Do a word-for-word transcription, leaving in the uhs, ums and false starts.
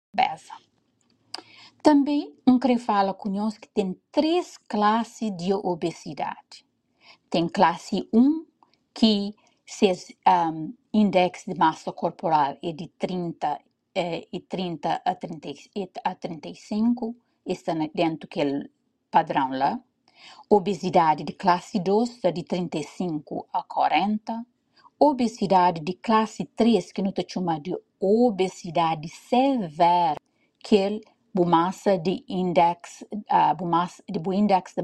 obesa. Também, um querer falar com nós que tem três classes de obesidade. Tem classe um, que seu um, índice de massa corporal é de trinta, eh, e trinta a, trinta, a trinta e cinco, está dentro daquele padrão lá. Obesidade de classe dois, de trinta e cinco a quarenta. Obesidade de classe três, que nós chamamos de obesidade severa, que é a massa de índice, uh, massa de índice de